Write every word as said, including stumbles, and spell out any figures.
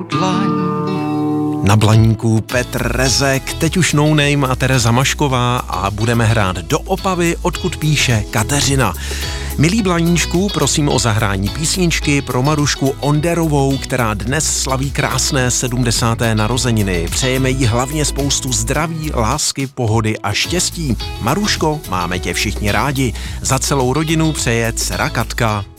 dlaň. Na Blaníku Petr Rezek, teď už No Name a Tereza Mašková a budeme hrát do Opavy, odkud píše Kateřina. Milí Blaníčku, prosím o zahrání písničky pro Marušku Onderovou, která dnes slaví krásné sedmdesáté narozeniny. Přejeme jí hlavně spoustu zdraví, lásky, pohody a štěstí. Maruško, máme tě všichni rádi. Za celou rodinu přeje dcera Katka.